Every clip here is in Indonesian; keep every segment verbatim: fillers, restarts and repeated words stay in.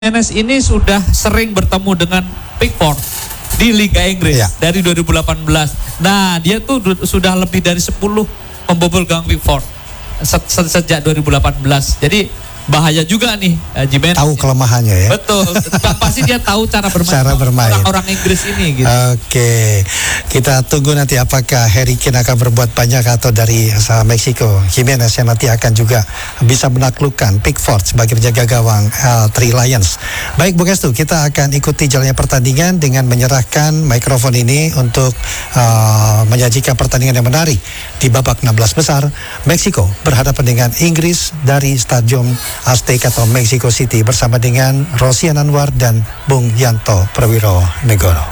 Jimenez ini sudah sering bertemu dengan Pickford di Liga Inggris ya. Dari dua ribu delapan belas. Nah, dia tuh sudah lebih dari sepuluh membobol gawang Pickford se se sejak dua ribu delapan belas. Jadi bahaya juga nih Jimenez. Tahu kelemahannya ya. Betul. Pasti dia tahu cara bermain. Cara bermain. Orang-orang Inggris ini gitu. Oke. Kita tunggu nanti apakah Harry Kane akan berbuat banyak atau dari uh, Meksiko Jimenez yang nanti akan juga bisa menaklukkan Pickford sebagai penjaga gawang uh, Three Lions. Baik Bung Estu, kita akan ikuti jalannya pertandingan dengan menyerahkan mikrofon ini untuk uh, menyajikan pertandingan yang menarik di babak enam belas besar. Meksiko berhadapan dengan Inggris dari Stadion Azteca atau Mexico City bersama dengan Rosian Anwar dan Bung Yanto Prawiro Negoro.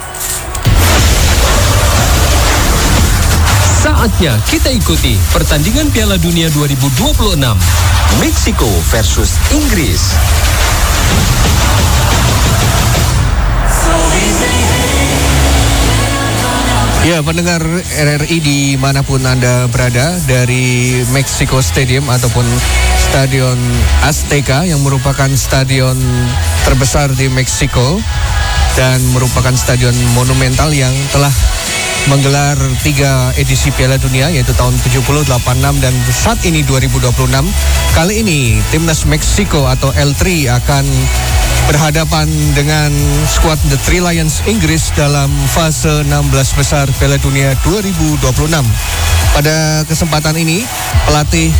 Saatnya kita ikuti pertandingan Piala Dunia dua ribu dua puluh enam Meksiko versus Inggris. Ya, pendengar R R I dimanapun Anda berada, dari Mexico Stadium ataupun Stadion Azteca yang merupakan stadion terbesar di Meksiko dan merupakan stadion monumental yang telah menggelar tiga edisi Piala Dunia, yaitu tahun tujuh puluh, delapan puluh enam dan saat ini dua ribu dua puluh enam. Kali ini timnas Meksiko atau L tiga akan berhadapan dengan skuad The Three Lions Inggris dalam fase enam belas besar Piala Dunia dua ribu dua puluh enam. Pada kesempatan ini, pelatih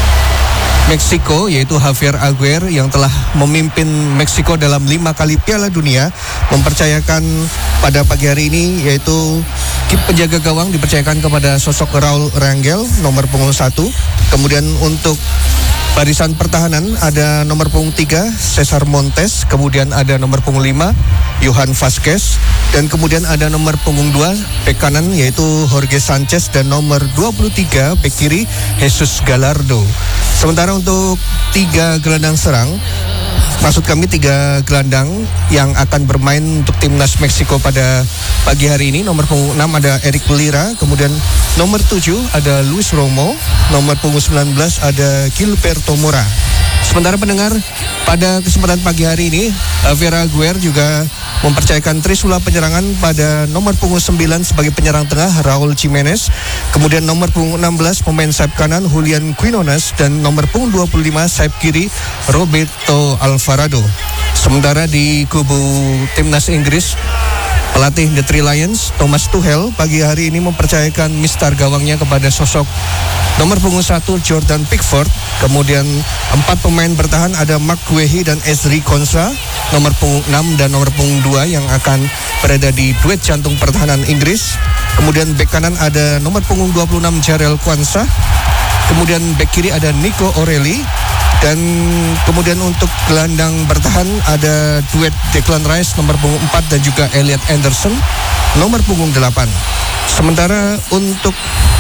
Meksiko yaitu Javier Aguirre yang telah memimpin Meksiko dalam lima kali Piala Dunia mempercayakan pada pagi hari ini, yaitu penjaga gawang dipercayakan kepada sosok Raul Rangel nomor punggung satu. Kemudian untuk barisan pertahanan ada nomor punggung tiga Cesar Montes, kemudian ada nomor punggung lima Johan Vazquez, dan kemudian ada nomor punggung dua bek kanan yaitu Jorge Sanchez, dan nomor dua puluh tiga bek kiri Jesus Gallardo. Sementara untuk tiga gelandang serang, maksud kami tiga gelandang yang akan bermain untuk timnas Meksiko pada pagi hari ini, nomor punggung enam ada Eric Lira, kemudian nomor tujuh ada Luis Romo, nomor punggung sembilan belas ada Gilberto Mora. Sementara pendengar, pada kesempatan pagi hari ini Javier Aguirre juga mempercayakan trisula penyerangan pada nomor punggung sembilan sebagai penyerang tengah Raul Jimenez, kemudian nomor punggung enam belas pemain sayap kanan Julian Quinones, dan nomor punggung dua puluh lima sayap kiri Roberto Alvarado. Sementara di kubu timnas Inggris, pelatih The Three Lions Thomas Tuchel pagi hari ini mempercayakan mistar gawangnya kepada sosok nomor punggung satu Jordan Pickford, kemudian empat pemain bertahan ada Mark Guehi dan Ezri Konsa, nomor punggung enam dan nomor punggung dua yang akan berada di duet jantung pertahanan Inggris. Kemudian bek kanan ada nomor punggung dua puluh enam Jarell Quansah, kemudian bek kiri ada Nico O'Reilly, dan kemudian untuk gelandang bertahan ada duet Declan Rice nomor punggung empat dan juga Elliot Anderson nomor punggung delapan. Sementara untuk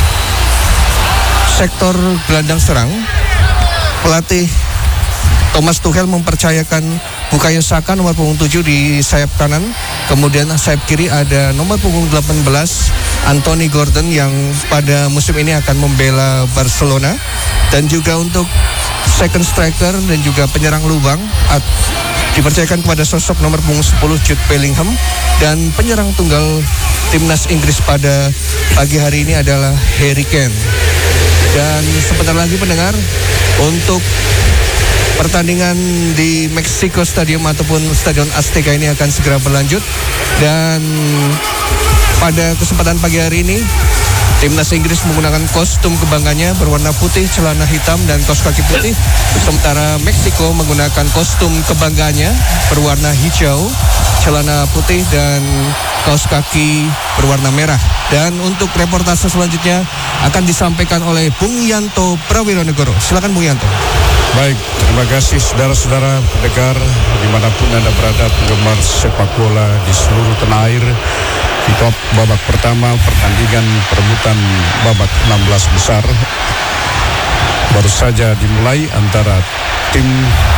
sektor gelandang serang, pelatih Thomas Tuchel mempercayakan Bukayo Saka nomor punggung tujuh di sayap kanan, kemudian sayap kiri ada nomor punggung delapan belas Anthony Gordon yang pada musim ini akan membela Barcelona, dan juga untuk second striker dan juga penyerang lubang at, dipercayakan kepada sosok nomor punggung sepuluh Jude Bellingham, dan penyerang tunggal timnas Inggris pada pagi hari ini adalah Harry Kane. Dan sebentar lagi pendengar, untuk pertandingan di Mexico Stadium ataupun Stadion Azteca ini akan segera berlanjut. Dan pada kesempatan pagi hari ini, timnas Inggris menggunakan kostum kebanggaannya berwarna putih, celana hitam dan kaos kaki putih. Sementara Meksiko menggunakan kostum kebanggaannya berwarna hijau, celana putih dan kaos kaki berwarna merah. Dan untuk reportase selanjutnya akan disampaikan oleh Bung Yanto Prawiro Negoro. Silakan Bung Yanto. Baik, terima kasih saudara-saudara pendengar dimanapun Anda berada, penggemar sepak bola di seluruh tanah air. Di top babak pertama pertandingan perebutan babak enam belas besar baru saja dimulai antara tim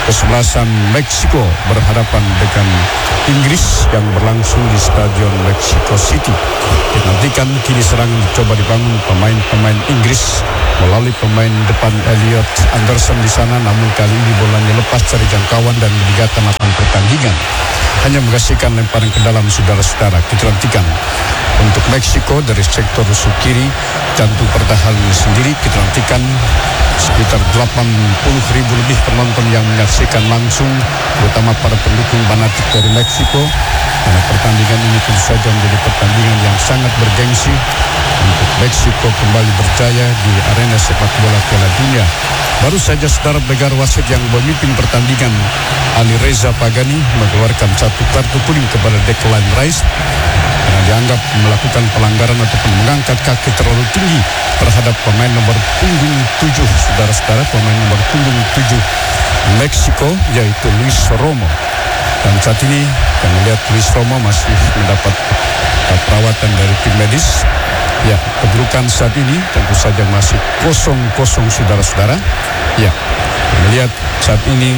kesebelasan Meksiko berhadapan dengan Inggris yang berlangsung di Stadion Mexico City. Dinantikan kini serangan coba dibangun pemain-pemain Inggris melalui pemain depan Elliot Anderson di sana, namun kali ini bolanya lepas dari jangkauan dan meninggalkan lapangan pertandingan. Hanya mengasihkan lemparan ke dalam saudara-saudara. Kita nantikan untuk Meksiko dari sektor musuh kiri, jantung pertahanan sendiri. Kita nantikan sekitar delapan puluh ribu lebih penonton yang menyaksikan langsung, terutama para pendukung fanatik dari Meksiko. Karena pertandingan ini tentu saja menjadi pertandingan yang sangat bergengsi untuk Meksiko kembali berjaya di arena sepak bola Piala Dunia. Baru saja saudara pendengar, wasit yang memimpin pertandingan, Ali Reza Pagani, mengeluarkan satu kartu kuning kepada Declan Rice karena dianggap melakukan pelanggaran ataupun mengangkat kaki terlalu tinggi terhadap pemain nomor punggung tujuh, saudara-saudara, pemain nomor punggung tujuh Meksiko, yaitu Luis Romo. Dan saat ini kita melihat Luis Romo masih mendapat uh, perawatan dari tim medis. Ya, kedudukan saat ini tentu saja masih kosong-kosong, saudara-saudara. Ya, melihat saat ini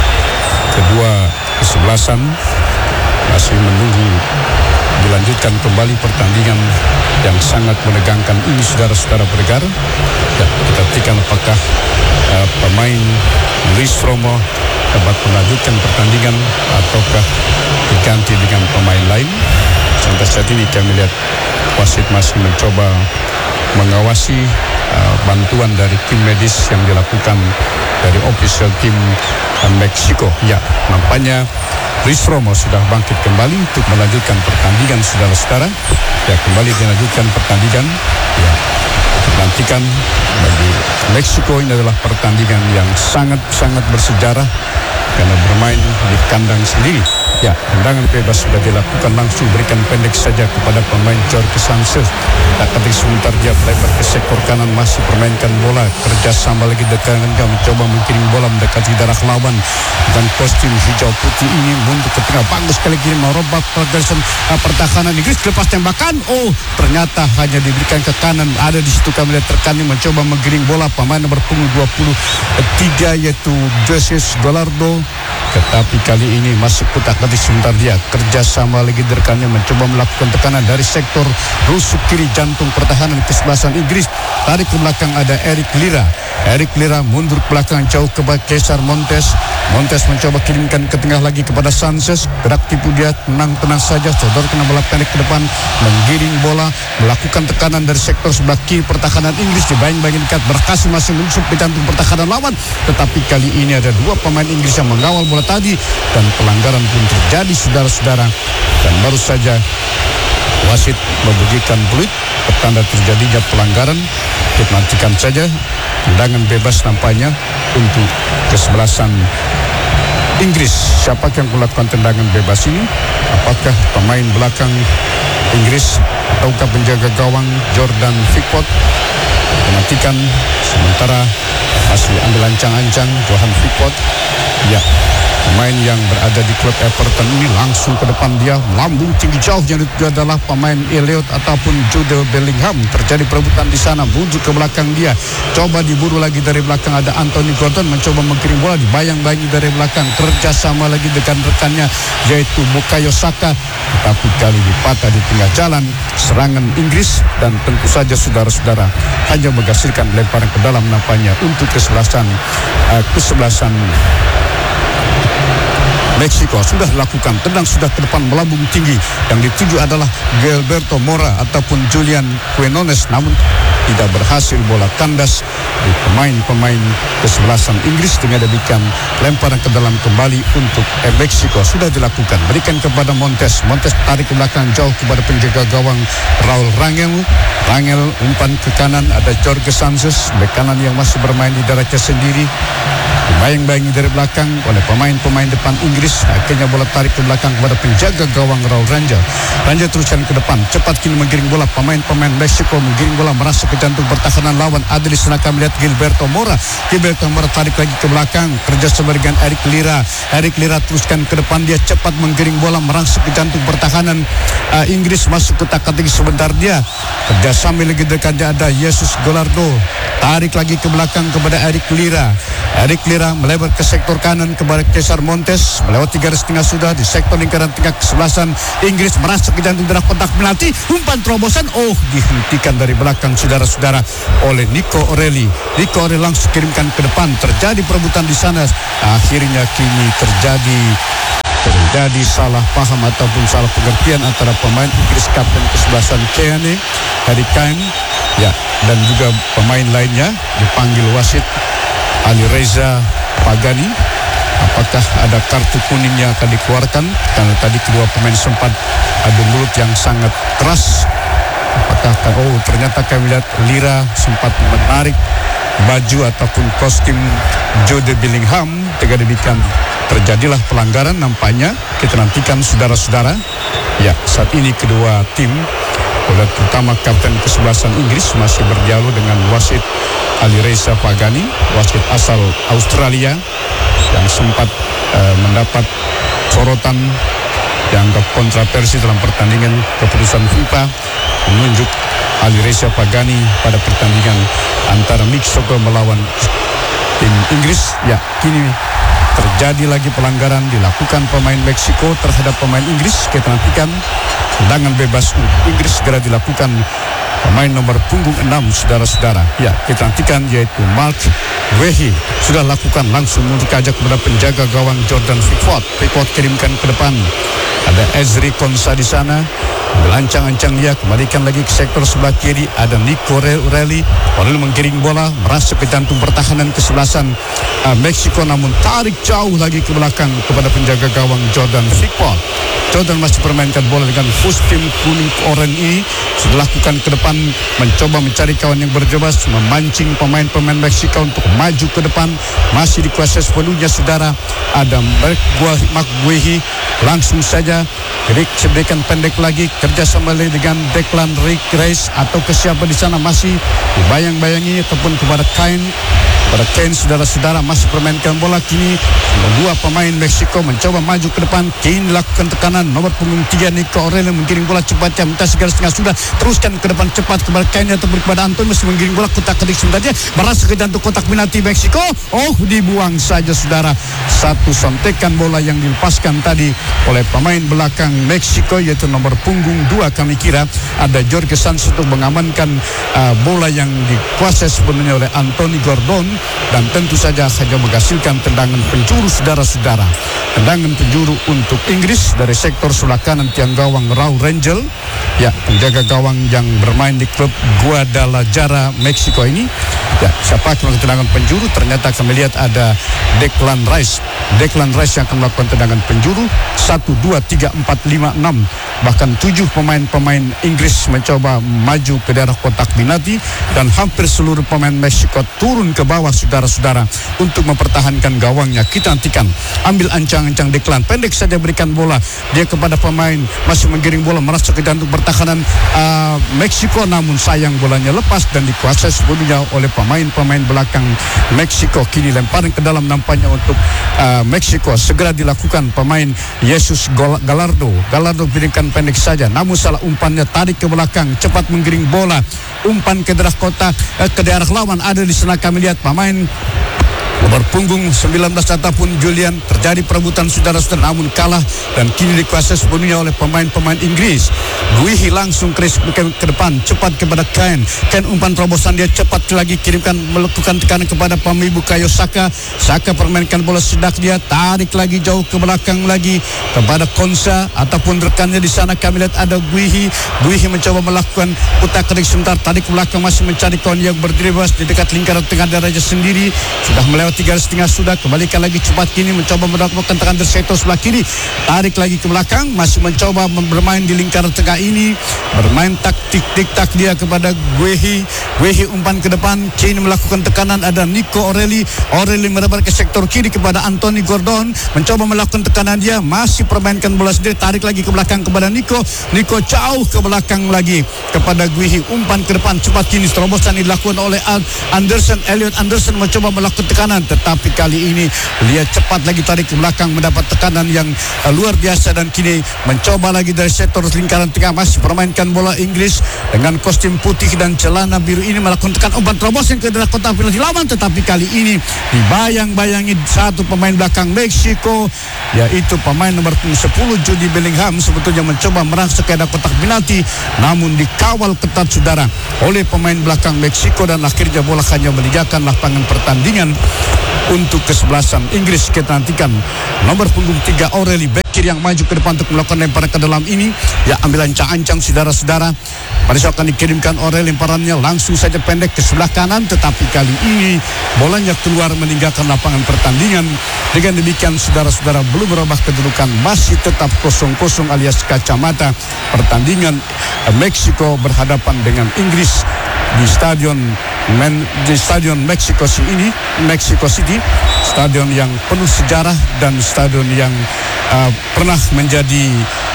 kedua kesebelasan masih menunggu dilanjutkan kembali pertandingan yang sangat menegangkan ini, saudara-saudara pendengar. Ya, kita nantikan apakah uh, pemain Luis Romo dapat melanjutkan pertandingan ataukah diganti dengan pemain lain. Sampai saat ini kami lihat wasit masih mencoba mengawasi uh, bantuan dari tim medis yang dilakukan dari official tim uh, Meksiko. Ya, nampaknya Luis Romo sudah bangkit kembali untuk melanjutkan pertandingan, saudara-saudara. Ya, kembali dilanjutkan pertandingan. Ya, nantikan bagi Meksiko ini adalah pertandingan yang sangat-sangat bersejarah karena bermain di kandang sendiri. Ya, tendangan bebas sudah dilakukan langsung, berikan pendek saja kepada pemain Jorge Sanchez. Tak ketik sebentar dia melebar ke sektor kanan, masih permainkan bola, kerjasama lagi dekat dengan mencoba mengkirim bola mendekati darah lawan dengan kostum hijau putih ini mundur ke tengah, bagus sekali kiri merubah pergerakan uh, pertahanan Inggris, lepas tembakan, oh ternyata hanya diberikan ke kanan. Ada di situ kami lihat terkani mencoba menggiring bola pemain nomor punggung dua puluh tiga yaitu Jesus Gallardo, tetapi kali ini masih putar tadi sebentar dia kerjasama lagi rekannya mencoba melakukan tekanan dari sektor rusuk kiri jantung pertahanan kesebelasan Inggris. Tarik ke belakang ada Eric Lira. Eric Lira mundur ke belakang jauh ke Cesar Montes. Montes mencoba kirimkan ke tengah lagi kepada Sanchez. Gerak tipu dia, tenang-tenang saja, sodorkan bola pendek ke depan, menggiring bola, melakukan tekanan dari sektor sebelah kiri pertahanan Inggris. Dibayang-bayang dekat, berhasil masih menyusup di jantung pertahanan lawan. Tetapi kali ini ada dua pemain Inggris yang mengawal bola tadi dan pelanggaran pun terjadi, saudara-saudara. Dan baru saja wasit membunyikan peluit pertanda terjadinya pelanggaran. Kita nantikan saja tendangan bebas nampaknya untuk kesebelasan Inggris. Siapa yang melakukan tendangan bebas ini? Apakah pemain belakang Inggris ataukah penjaga gawang Jordan Pickford? Kita nantikan sementara masih ambil ancang-ancang Johan Pickford. Ya, pemain yang berada di klub Everton ini langsung ke depan dia, melambung tinggi jauh, yang itu adalah pemain Elliot ataupun Jude Bellingham. Terjadi perebutan di sana, bujuk ke belakang dia, coba diburu lagi dari belakang ada Anthony Gordon mencoba mengkirim bola, dibayang-bayangi dari belakang, kerjasama lagi dengan rekannya yaitu Bukayo Saka, tapi kali ini patah di tengah jalan serangan Inggris dan tentu saja saudara-saudara hanya menghasilkan lemparan ke dalam nampaknya untuk kesebelasan uh, kesebelasan Meksiko. Sudah dilakukan, tendang sudah ke depan melambung tinggi, yang dituju adalah Gilberto Mora ataupun Julian Quinones, namun tidak berhasil, bola kandas di pemain-pemain kesebelasan Inggris. Dengan demikian lemparan ke dalam kembali untuk eh, Meksiko sudah dilakukan, berikan kepada Montes. Montes tarik ke belakang jauh kepada penjaga gawang Raul Rangel. Rangel umpan ke kanan, ada Jorge Sanchez bek kanan yang masih bermain di daratnya sendiri, dibayang-bayangi dari belakang oleh pemain-pemain depan Inggris. Akhirnya bola tarik ke belakang kepada penjaga gawang Raul Rangel. Rangel teruskan ke depan, cepat kini menggiring bola, pemain-pemain Meksiko menggiring bola merasa ke jantung pertahanan lawan. Ada di sana kami lihat Gilberto Mora. Gilberto Mora tarik lagi ke belakang, kerjasama dengan Eric Lira. Eric Lira teruskan ke depan, dia cepat menggiring bola merangsek ke jantung pertahanan uh, Inggris, masuk ke tak-tak sebentar dia. Kerjasama lagi dekatnya ada Jesus Gallardo. Tarik lagi ke belakang kepada Eric Lira. Eric Lira Merah melebar ke sektor kanan kepada Cesar Montes, melewati garis tengah sudah di sektor lingkaran tengah kesebelasan Inggris, merasuk ke jantung darah kotak penalti, umpan terobosan, oh dihentikan dari belakang saudara-saudara oleh Nico O'Reilly. Nico O'Reilly langsung kirimkan ke depan, terjadi perebutan di sana. Akhirnya kini terjadi terjadi salah paham ataupun salah pengertian antara pemain Inggris kapten kesebelasan Keane, Harry Kane, ya, dan juga pemain lainnya. Dipanggil wasit Ali Reza Pagani. Apakah ada kartu kuning yang akan dikeluarkan? Karena tadi kedua pemain sempat adu mulut yang sangat keras. Apakah oh ternyata kami lihat Lira sempat menarik baju ataupun kostum Jude Bellingham. Dengan demikian terjadilah pelanggaran nampaknya. Kita nantikan saudara-saudara. Ya, saat ini kedua tim, terutama kapten kesebelasan Inggris, masih berdialog dengan wasit Ali Reza Pagani, wasit asal Australia yang sempat uh, mendapat sorotan dianggap kontroversi dalam pertandingan keputusan FIFA menunjuk Ali Reza Pagani pada pertandingan antara Meksiko melawan tim Inggris. Ya, kini terjadi lagi pelanggaran dilakukan pemain Meksiko terhadap pemain Inggris. Kita nantikan tendangan bebas untuk Inggris segera dilakukan pemain nomor punggung enam, saudara-saudara. Ya, kita nantikan yaitu Mark Wehi sudah lakukan langsung untuk ajak kepada penjaga gawang Jordan Pickford. Pickford kirimkan ke depan. Ada Ezri Konsa di sana. Belancang-ancang dia, kembalikan lagi ke sektor sebelah kiri. Ada Nico O'Reilly. O'Reilly menggiring bola, merasuk ke jantung pertahanan kesebelasan uh, Meksiko, namun tarik jauh lagi ke belakang kepada penjaga gawang Jordan Pickford. Jordan masih permainkan bola dengan kostum kuning oranye ini. Sudah lakukan ke depan, mencoba mencari kawan yang berjebas, memancing pemain-pemain Meksiko untuk maju ke depan. Masih dikuasai sepenuhnya saudara. Ada Mark Guehi, langsung saja berikan pendek lagi, kerjasama dengan Declan Rice atau ke siapa di sana, masih dibayang-bayangi ataupun kepada Kane. Pada Kane, saudara-saudara, masih permainkan bola. Kini dua pemain Meksiko mencoba maju ke depan. Kane lakukan tekanan, nomor punggung tiga Nico O'Reilly menggiring bola cepat, melintasi garis tengah sudah, teruskan ke depan cepat kepada Kane ataupun kepada Anton, masih menggiring bola kotak kedik sebenarnya, merasa ke jantung kotak penalti Meksiko. Oh, dibuang saja saudara. Satu sontekan bola yang dilepaskan tadi oleh pemain belakang Meksiko, yaitu nomor punggung dua. Kami kira ada Jorge Sanz untuk mengamankan uh, bola yang dikuasai sepenuhnya oleh Anthony Gordon, dan tentu saja saja menghasilkan tendangan penjuru saudara-saudara. Tendangan penjuru untuk Inggris dari sektor sebelah kanan tiang gawang Raul Rangel, ya, penjaga gawang yang bermain di klub Guadalajara Meksiko ini. Ya, siapa yang melakukan tendangan penjuru? Ternyata kami lihat ada Declan Rice. Declan Rice yang akan melakukan tendangan penjuru. Satu, dua, tiga, empat, lima, enam, bahkan tujuh pemain-pemain Inggris mencoba maju ke daerah kotak penalti, dan hampir seluruh pemain Meksiko turun ke bawah saudara-saudara untuk mempertahankan gawangnya. Kita nantikan, ambil ancang-ancang Declan, pendek saja berikan bola dia kepada pemain, masih menggiring bola merasuk ke jantung pertahanan uh, Meksiko, namun sayang bolanya lepas dan dikuasai sepenuhnya oleh pemain-pemain belakang Meksiko. Kini lemparan ke dalam nampaknya untuk uh, Meksiko segera dilakukan pemain Jesus Gallardo. Gallardo berikan pendek saja, namun salah umpannya, tarik ke belakang, cepat menggiring bola, umpan ke daerah kotak, eh, ke daerah lawan. Ada di sana kami lihat pemain nomor punggung sembilan belas ataupun Julian, terjadi perebutan saudara-saudara, namun kalah dan kini dikuasai sepenuhnya oleh pemain-pemain Inggris. Guihi langsung ke, ke depan, cepat kepada Kane. Kane umpan terobosan dia cepat lagi, kirimkan, melakukan tekanan kepada pemain Bukayo Saka. Saka permainkan bola sedak dia, tarik lagi jauh ke belakang lagi kepada Konsa ataupun rekannya di sana. Kami lihat ada Guihi. Guihi mencoba melakukan putar kerik sebentar, tarik ke belakang, masih mencari kawan yang berdiri bebas di dekat lingkaran tengah darahnya sendiri. Sudah melewati tiga garis tengah sudah, kembalikan lagi cepat kini mencoba melakukan tekanan dari sektor sebelah kiri, tarik lagi ke belakang, masih mencoba bermain di lingkaran tengah ini, bermain taktik tik-tak dia kepada Guehi. Guehi umpan ke depan, kini melakukan tekanan, ada Nico O'Reilly. O'Reilly merebar ke sektor kiri kepada Anthony Gordon, mencoba melakukan tekanan dia, masih permainkan bola sendiri, tarik lagi ke belakang kepada Nico. Nico jauh ke belakang lagi kepada Guehi, umpan ke depan cepat kini, terobosan dilakukan oleh Anderson. Elliot Anderson mencoba melakukan tekanan, pertandingan, tetapi kali ini dia cepat lagi tarik ke belakang, mendapat tekanan yang uh, luar biasa, dan kini mencoba lagi dari sektor lingkaran tengah, masih permainkan bola Inggris dengan kostum putih dan celana biru ini melakukan tekan umpan terobosan ke dalam kotak penalti lawan, tetapi kali ini dibayang-bayangi satu pemain belakang Meksiko, yaitu pemain nomor sepuluh Jude Bellingham, sebetulnya mencoba merangsek ke dalam kotak penalti, namun dikawal ketat saudara oleh pemain belakang Meksiko, dan akhirnya bola hanya meninggalkan lapangan pertandingan untuk kesebelasan Inggris. Kita nantikan nomor punggung tiga Aureli bek kiri yang maju ke depan untuk melakukan lemparan ke dalam ini, ya ambil ancang-ancang saudara-saudara. Pada saat akan dikirimkan Aureli, lemparannya langsung saja pendek ke sebelah kanan, tetapi kali ini bolanya keluar meninggalkan lapangan pertandingan. Dengan demikian saudara-saudara, belum berubah kedudukan, masih tetap kosong-kosong alias kacamata. Pertandingan Meksiko berhadapan dengan Inggris di stadion Men, di stadion Mexico City ini, Mexico City, stadion yang penuh sejarah dan stadion yang uh, pernah menjadi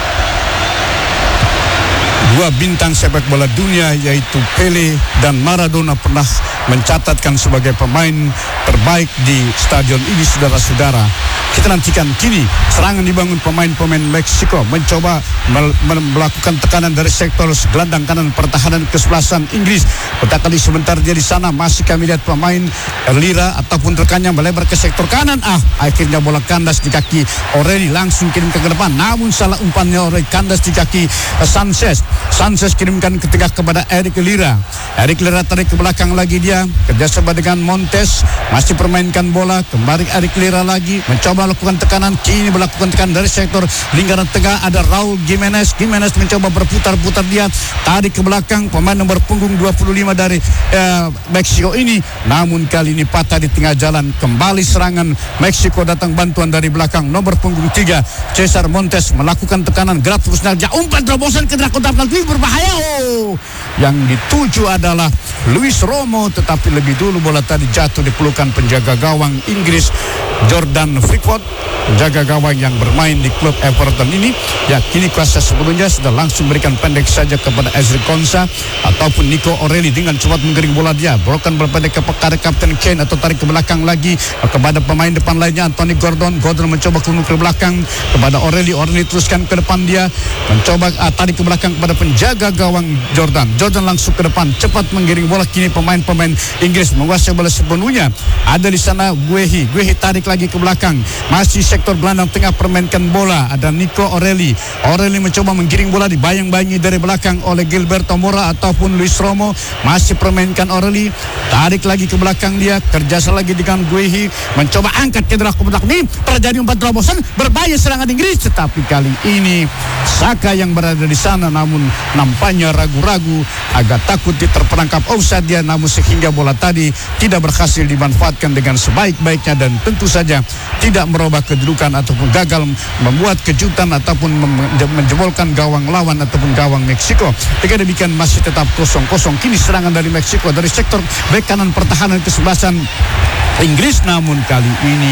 dua bintang sepak bola dunia, yaitu Pele dan Maradona pernah mencatatkan sebagai pemain terbaik di stadion ini saudara-saudara. Kita nantikan kini serangan dibangun pemain-pemain Meksiko, mencoba melakukan tekanan dari sektor gelandang kanan pertahanan kesebelasan Inggris. Petak kali sebentar dia di sana, masih kami lihat pemain Lira ataupun rekannya melebar ke sektor kanan. Ah, akhirnya bola kandas di kaki Aureli, langsung kirim ke depan, namun salah umpannya Aureli, kandas di kaki Sanchez. Sanchez kirimkan ke tengah kepada Eric Lira. Eric Lira tarik ke belakang lagi, dia kerjasama dengan Montes, masih permainkan bola, kembali Eric Lira lagi mencoba melakukan tekanan, kini melakukan tekanan dari sektor lingkaran tengah. Ada Raul Jimenez. Jimenez mencoba berputar-putar, dia tarik ke belakang pemain nomor punggung dua puluh lima dari eh, Meksiko ini, namun kali ini patah di tengah jalan. Kembali serangan Meksiko, datang bantuan dari belakang nomor punggung tiga Cesar Montes melakukan tekanan, gerak terus naja, umpan terobosan ke dalam kotak penalti berbahaya. Oh, yang dituju adalah Luis Romo, tetapi lebih dulu bola tadi jatuh di pelukan penjaga gawang Inggris Jordan Pickford, penjaga gawang yang bermain di klub Everton ini. Ya, kini kuasa sebelumnya sudah langsung berikan pendek saja kepada Ezri Konsa ataupun Nico Aureli dengan cepat menggiring bola, dia broken bola pendek kepada Kapten Kane atau tarik ke belakang lagi kepada pemain depan lainnya Anthony Gordon. Gordon mencoba kunung ke belakang kepada Aureli. Aureli teruskan ke depan, dia mencoba uh, tarik ke belakang kepada penjaga gawang Jordan. Jordan langsung ke depan, cepat menggiring bola. Kini pemain-pemain Inggris menguasai bola sepenuhnya. Ada di sana Guehi. Guehi tarik lagi ke belakang, masih sektor gelandang tengah permainkan bola. Ada Nico Aureli. Aureli mencoba menggiring bola, dibayang-bayangi dari belakang oleh Gilberto Mora ataupun Luis Romo. Masih permainkan Aureli, tarik lagi ke belakang, dia kerjasama lagi dengan Guehi, mencoba angkat ke dalam kotak ini. Terjadi umpan terobosan, berbahaya serangan Inggris, tetapi kali ini Saka yang berada di sana namun nampaknya ragu-ragu, agak takut terperangkap offside dia, namun sehingga bola tadi tidak berhasil dimanfaatkan dengan sebaik-baiknya, dan tentu saja tidak merubah kedudukan ataupun gagal membuat kejutan ataupun menjebolkan gawang lawan ataupun gawang Meksiko. Dengan demikian masih tetap kosong-kosong. Kini serangan dari Meksiko dari sektor bek kanan pertahanan kesebelasan Inggris, namun kali ini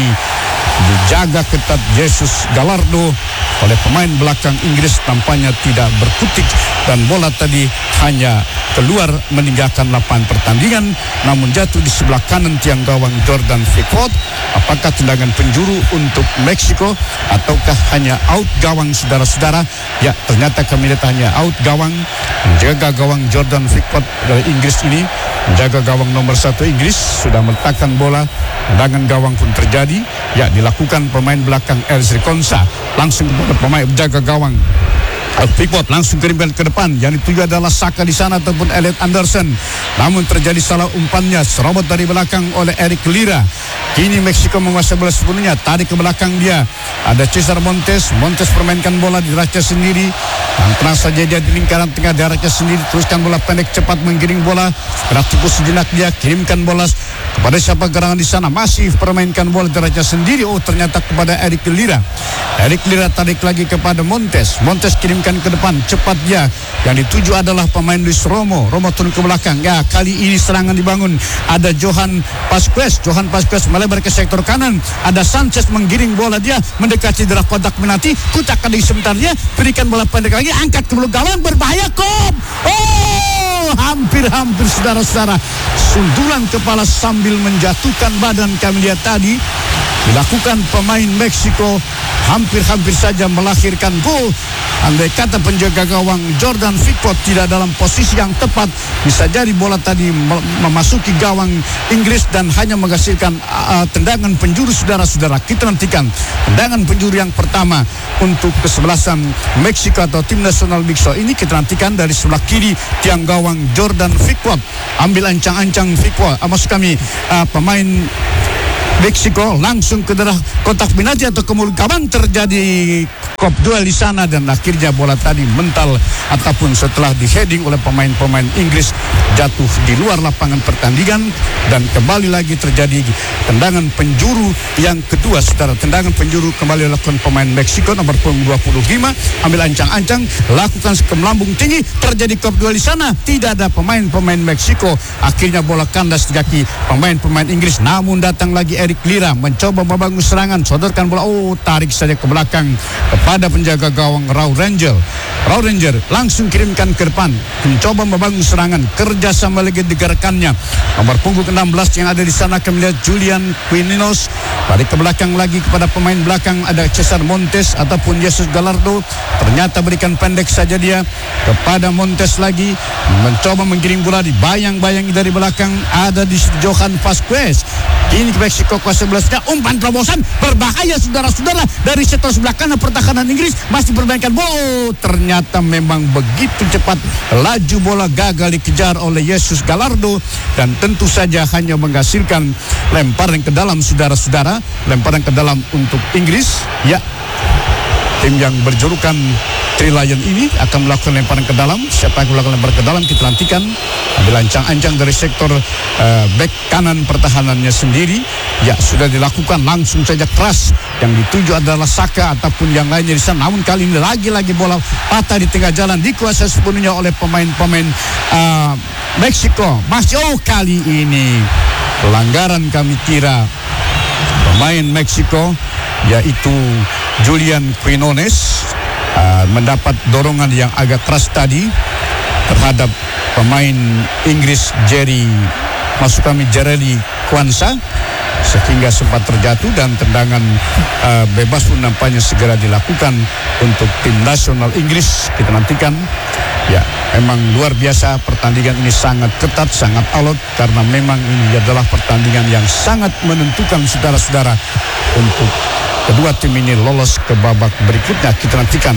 dijaga ketat Jesus Gallardo oleh pemain belakang Inggris, tampaknya tidak berkutik, dan bola tadi hanya keluar meninggalkan lapangan pertandingan, namun jatuh di sebelah kanan tiang gawang Jordan Pickford. Apakah tendangan penjuru untuk Meksiko ataukah hanya out gawang saudara-saudara? Ya, ternyata kami lihat hanya out gawang. Menjaga gawang Jordan Pickford dari Inggris ini, menjaga gawang nomor satu Inggris sudah meletakkan bola, tendangan gawang pun terjadi. Ya, dilakukan pemain belakang Ezri Konsa, langsung kepada pemain penjaga gawang Pickford, langsung kirimkan ke depan. Yang dituju adalah Saka di sana ataupun Elliot Anderson, namun terjadi salah umpannya, serobot dari belakang oleh Eric Lira. Kini Meksiko menguasai bola sepenuhnya, tarik ke belakang, dia ada Cesar Montes. Montes permainkan bola di raca sendiri, dan tenang saja dia di lingkaran tengah di raca sendiri, teruskan bola pendek, cepat menggiring bola, gerak tunggu sejenak, dia kirimkan bola kepada siapa gerangan di sana, masih permainkan bola di raca sendiri. Oh, ternyata kepada Eric Lira. Eric Lira tarik lagi kepada Montes. Montes kirimkan ke depan, cepat dia. Yang dituju adalah pemain Luis Romo. Romo turun ke belakang. Ya, kali ini serangan dibangun. Ada Johan Pasquez. Johan Pasquez melebar ke sektor kanan. Ada Sanchez menggiring bola, dia mendekati darah kotak penalti. Kutak kali sebentar, dia berikan bola pendek lagi, angkat ke belakang gawang, berbahaya. Kop. Oh! Oh, hampir-hampir saudara-saudara. Sundulan kepala sambil menjatuhkan badan kami lihat tadi. Dilakukan pemain Meksiko, hampir-hampir saja melahirkan gol. Andai kata penjaga gawang Jordan Pickford tidak dalam posisi yang tepat, bisa jadi bola tadi memasuki gawang Inggris dan hanya menghasilkan uh, tendangan penjuru. Saudara-saudara, kita nantikan tendangan penjuru yang pertama untuk kesebelasan Meksiko atau tim nasional Meksiko ini. Kita nantikan dari sebelah kiri tiang gawang Jordan Pickford, ambil ancang-ancang Pickford, uh, maksud kami uh, pemain Meksiko langsung ke daerah kotak penalti atau ke mulut gawang. Terjadi kop duel di sana dan akhirnya bola tadi mental ataupun setelah di-heading oleh pemain-pemain Inggris jatuh di luar lapangan pertandingan dan kembali lagi terjadi tendangan penjuru yang kedua. Saudara, tendangan penjuru kembali dilakukan pemain Meksiko nomor punggung dua puluh lima, ambil ancang-ancang, lakukan ke melambung tinggi, terjadi kop duel di sana, tidak ada pemain-pemain Meksiko. Akhirnya bola kandas di kaki pemain-pemain Inggris, namun datang lagi Eric Lira mencoba membangun serangan, sodorkan bola, oh tarik saja ke belakang kepada penjaga gawang Raul Ranger. Raul Ranger langsung kirimkan ke depan, mencoba membangun serangan, kerjasama lagi digerakkannya. Nomor punggung enam belas yang ada di sana kami lihat Julian Quinones, balik ke belakang lagi kepada pemain belakang ada Cesar Montes ataupun Jesus Gallardo. Ternyata berikan pendek saja dia kepada Montes lagi, mencoba menggiring bola, dibayang-bayangi dari belakang ada di Johan Vasquez. Kini Meksiko kuasa sebelasnya, umpan terobosan berbahaya saudara-saudara dari sektor sebelah kanan pertahanan Inggris masih bermainkan bola. Oh, ternyata memang begitu cepat laju bola, gagal dikejar oleh Jesus Gallardo dan tentu saja hanya menghasilkan lemparan ke dalam saudara-saudara, lemparan ke dalam untuk Inggris. Ya, tim yang berjulukan Three Lion ini akan melakukan lemparan ke dalam. Siapa yang melakukan lemparan ke dalam kita nantikan. Ambil ancang-ancang dari sektor uh, back kanan pertahanannya sendiri. Ya, sudah dilakukan langsung saja keras. Yang dituju adalah Saka ataupun yang lainnya di sana. Namun kali ini lagi-lagi bola patah di tengah jalan, dikuasai sepenuhnya oleh pemain-pemain uh, Meksiko. Masih oh kali ini pelanggaran kami kira pemain Meksiko, yaitu Julian Quinones uh, mendapat dorongan yang agak keras tadi terhadap pemain Inggris Jerry, maksud kami Jereli Kwanza, sehingga sempat terjatuh dan tendangan uh, bebas pun nampaknya segera dilakukan untuk tim nasional Inggris. Kita nantikan. Ya, memang luar biasa pertandingan ini, sangat ketat, sangat alot karena memang ini adalah pertandingan yang sangat menentukan saudara-saudara untuk kedua tim ini lolos ke babak berikutnya. Kita nantikan.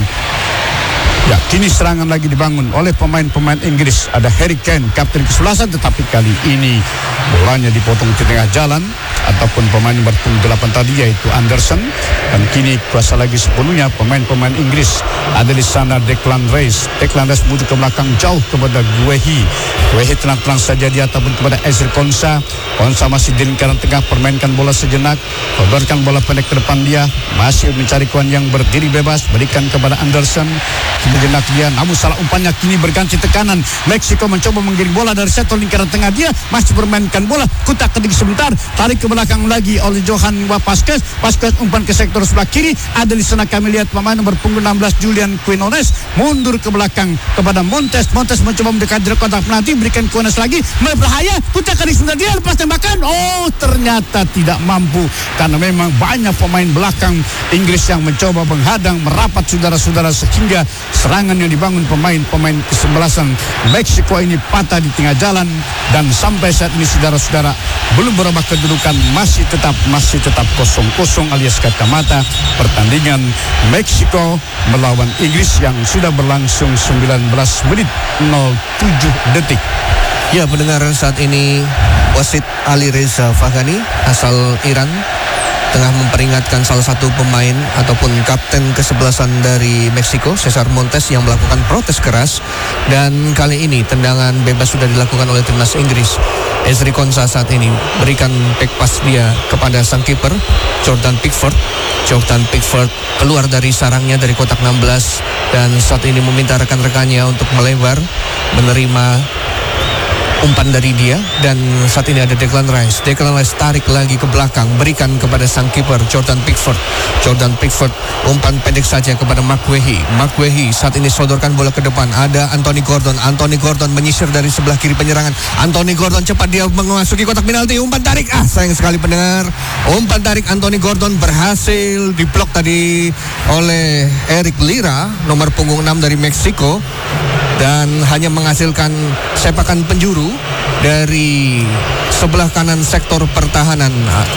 Ya, kini serangan lagi dibangun oleh pemain-pemain Inggris. Ada Harry Kane, kapten kesebelasan, tetapi kali ini bolanya dipotong di tengah jalan ataupun pemain nomor delapan tadi yaitu Anderson. Dan kini kuasa lagi sepenuhnya pemain-pemain Inggris. Ada di sana Declan Rice. Declan Rice menuju ke belakang jauh kepada Guehi. Guehi tenang-tenang saja dia ataupun kepada Ezri Konsa. Konsa masih di lingkaran tengah, permainkan bola sejenak, kobarkan bola pendek ke depan dia, masih mencari kawan yang berdiri bebas, berikan kepada Anderson. Sejenak dia, namun salah umpannya kini berganti tekanan. Meksiko mencoba menggiring bola dari sektor lingkaran tengah dia, masih bermainkan bola, kutak ketik sebentar, tarik ke belakang lagi oleh Johan Vasquez. Vasquez umpan ke sektor sebelah kiri, ada di sana kami lihat pemain nomor punggung enam belas Julian Quinones mundur ke belakang kepada Montes. Montes mencoba mendekat dari kotak penalti, berikan Quinones lagi, berbahaya, kutak ketik sebentar dia, lepas tembakan. Oh, ternyata tidak mampu karena memang banyak pemain belakang Inggris yang mencoba menghadang, merapat saudara-saudara, sehingga serangan yang dibangun pemain-pemain kesebelasan Meksiko ini patah di tengah jalan dan sampai saat ini saudara-saudara belum berubah kedudukan, masih tetap masih tetap kosong-kosong alias kacamata pertandingan Meksiko melawan Inggris yang sudah berlangsung sembilan belas menit nol tujuh detik. Ya, pendengar, saat ini wasit Ali Reza Faghani asal Iran tengah memperingatkan salah satu pemain ataupun kapten kesebelasan dari Meksiko, Cesar Montes, yang melakukan protes keras. Dan kali ini tendangan bebas sudah dilakukan oleh timnas Inggris. Ezri Konsa saat ini berikan back pass dia kepada sang kiper Jordan Pickford. Jordan Pickford keluar dari sarangnya dari kotak enam belas dan saat ini meminta rekan-rekannya untuk melebar, menerima umpan dari dia, dan saat ini ada Declan Rice. Declan Rice tarik lagi ke belakang, berikan kepada sang kiper Jordan Pickford. Jordan Pickford umpan pendek saja kepada Mark Wehi. Mark Wehi saat ini sodorkan bola ke depan. Ada Anthony Gordon. Anthony Gordon menyisir dari sebelah kiri penyerangan. Anthony Gordon cepat dia memasuki kotak penalti. Umpan tarik. Ah, sayang sekali pendengar. Umpan tarik Anthony Gordon berhasil diblok tadi oleh Eric Lira, nomor punggung enam dari Meksiko, dan hanya menghasilkan sepakan penjuru dari sebelah kanan sektor pertahanan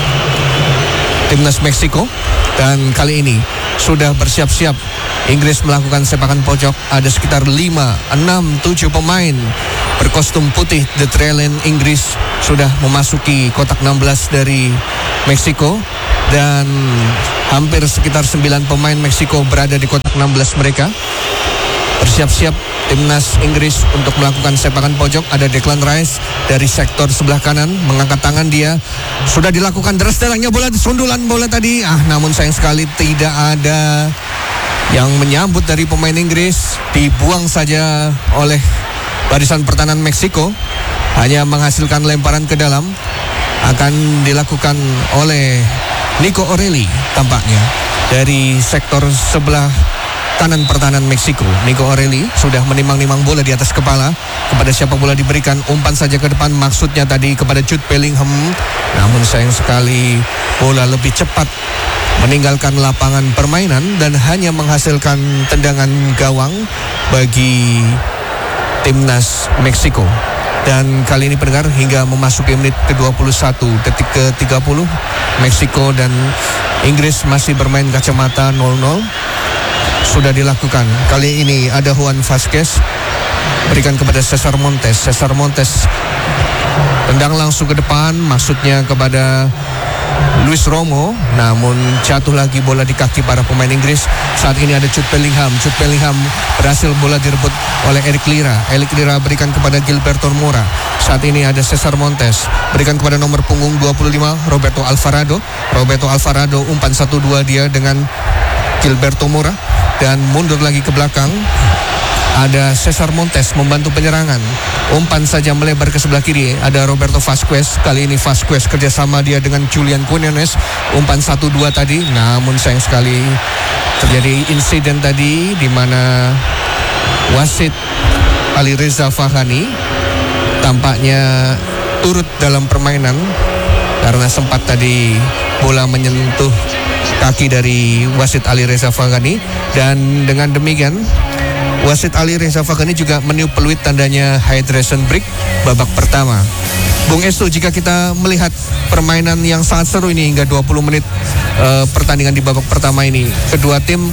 timnas Meksiko. Dan kali ini sudah bersiap-siap Inggris melakukan sepakan pojok. Ada sekitar lima, enam, tujuh pemain berkostum putih The Trillion Inggris sudah memasuki kotak enam belas dari Meksiko, dan hampir sekitar sembilan pemain Meksiko berada di kotak enam belas mereka. Bersiap-siap timnas Inggris untuk melakukan sepakan pojok. Ada Declan Rice dari sektor sebelah kanan, mengangkat tangan dia. Sudah dilakukan deras derangnya bola, sundulan bola tadi. Ah, namun sayang sekali tidak ada yang menyambut dari pemain Inggris. Dibuang saja oleh barisan pertahanan Meksiko. Hanya menghasilkan lemparan ke dalam. Akan dilakukan oleh Nico O'Reilly tampaknya dari sektor sebelah kanan pertahanan Meksiko. Nico O'Reilly sudah menimang-nimang bola di atas kepala. Kepada siapa bola diberikan, umpan saja ke depan, maksudnya tadi kepada Jude Bellingham. Namun sayang sekali bola lebih cepat meninggalkan lapangan permainan dan hanya menghasilkan tendangan gawang bagi timnas Meksiko. Dan kali ini pendengar, hingga memasuki menit ke dua puluh satu, detik ke tiga puluh, Meksiko dan Inggris masih bermain kacamata nol nol. Sudah dilakukan. Kali ini ada Juan Vazquez, berikan kepada Cesar Montes. Cesar Montes tendang langsung ke depan, maksudnya kepada Luis Romo, namun jatuh lagi bola di kaki para pemain Inggris. Saat ini ada Jude Bellingham. Jude Bellingham berhasil bola direbut oleh Eric Lira. Eric Lira berikan kepada Gilberto Mora. Saat ini ada Cesar Montes, berikan kepada nomor punggung dua puluh lima Roberto Alvarado. Roberto Alvarado umpan satu dua dia dengan Gilberto Mora, dan mundur lagi ke belakang. Ada Cesar Montes membantu penyerangan. Umpan saja melebar ke sebelah kiri. Ada Roberto Vazquez. Kali ini Vazquez kerjasama dia dengan Julian Quinones. Umpan satu dua tadi. Namun sayang sekali terjadi insiden tadi di mana wasit Ali Reza Fahani tampaknya turut dalam permainan karena sempat tadi bola menyentuh kaki dari wasit Ali Reza Fahani. Dan dengan demikian wasit Ali Reza Fahani juga meniup peluit tandanya hydration break babak pertama. Bung Estu, jika kita melihat permainan yang sangat seru ini hingga dua puluh menit uh, pertandingan di babak pertama ini, kedua tim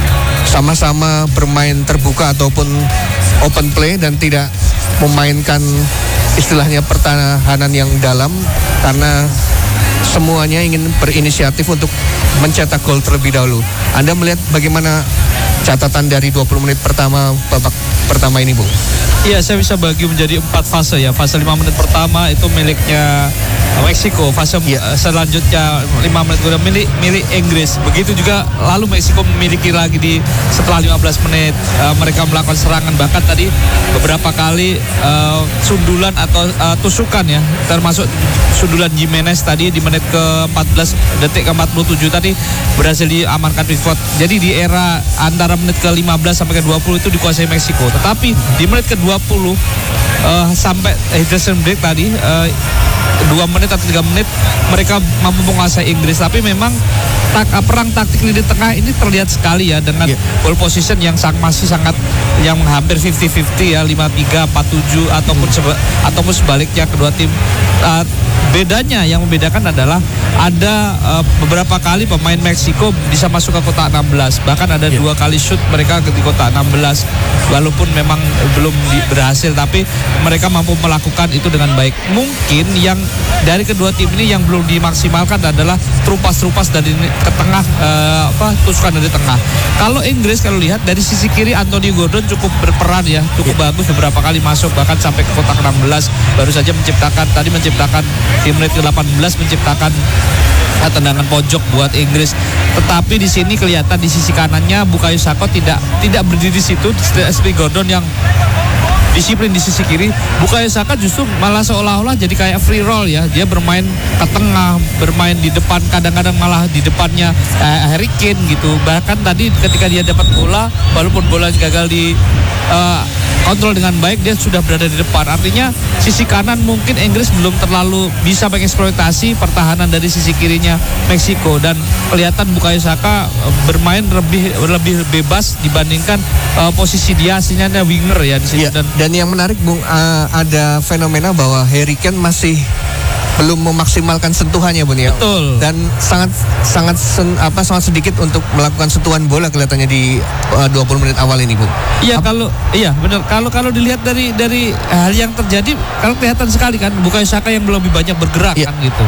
sama-sama bermain terbuka ataupun open play dan tidak memainkan istilahnya pertahanan yang dalam, karena semuanya ingin berinisiatif untuk mencetak gol terlebih dahulu. Anda melihat bagaimana catatan dari dua puluh menit pertama babak pertama ini, Bung? Iya, saya bisa bagi menjadi empat fase ya. Fase lima menit pertama itu miliknya Meksiko. Fase ya. selanjutnya lima menit kedua milik milik Inggris. Begitu juga lalu Meksiko memiliki lagi di setelah lima belas menit uh, mereka melakukan serangan, bahkan tadi beberapa kali uh, sundulan atau uh, tusukan ya, termasuk sundulan Jimenez tadi di menit ke empat belas, detik ke empat puluh tujuh tadi berhasil diamankan Pickford. Jadi di era antara menit ke lima belas sampai ke dua puluh itu dikuasai Meksiko. Tetapi di menit ke dua puluh uh, sampai hydration break tadi uh, dua menit atau tiga menit mereka mampu menguasai Inggris. Tapi memang tak, perang taktik lini tengah ini terlihat sekali ya, dengan yeah. ball position yang sang, masih sangat yang hampir lima puluh lima puluh ya, lima tiga, empat tujuh ataupun seba, ataupun sebaliknya kedua tim. Uh, bedanya yang membedakan adalah ada uh, beberapa kali pemain Meksiko bisa masuk ke kotak enam belas, bahkan ada yeah. dua kali shoot mereka di kotak enam belas, walaupun memang belum di, berhasil, tapi mereka mampu melakukan itu dengan baik. Mungkin yang dari kedua tim ini yang belum dimaksimalkan adalah terupas-terupas dari ke tengah, uh, apa tusukan dari tengah. Kalau Inggris kalau lihat dari sisi kiri, Anthony Gordon cukup berperan ya, cukup yeah. bagus, beberapa kali masuk bahkan sampai ke kotak enam belas, baru saja menciptakan tadi menciptakan di menit ke delapan belas menciptakan uh, tendangan pojok buat Inggris. Tetapi di sini kelihatan di sisi kanannya Bukayo Saka tidak tidak berdiri di situ, seperti Gordon yang disiplin di sisi kiri. Bukayo Saka justru malah seolah-olah jadi kayak free roll ya. Dia bermain ke tengah, bermain di depan, kadang-kadang malah di depannya eh, Harry Kane gitu. Bahkan tadi ketika dia dapat bola, walaupun bola gagal di uh, kontrol dengan baik, dia sudah berada di depan. Artinya sisi kanan mungkin Inggris belum terlalu bisa mengeksploitasi pertahanan dari sisi kirinya Meksiko, dan kelihatan Bukayo Saka bermain lebih lebih bebas dibandingkan uh, posisi dia aslinya winger ya di sini. Ya, dan, dan yang menarik Bung, uh, ada fenomena bahwa Harry Kane masih belum memaksimalkan sentuhannya Bun ya. Betul. Dan sangat sangat sen, apa sangat sedikit untuk melakukan sentuhan bola kelihatannya di uh, dua puluh menit awal ini, Bung. Iya, kalau iya benar. Kalau kalau dilihat dari dari hal yang terjadi, kalau kelihatan sekali kan Bukayo Saka yang lebih banyak bergerak ya. Kan gitu.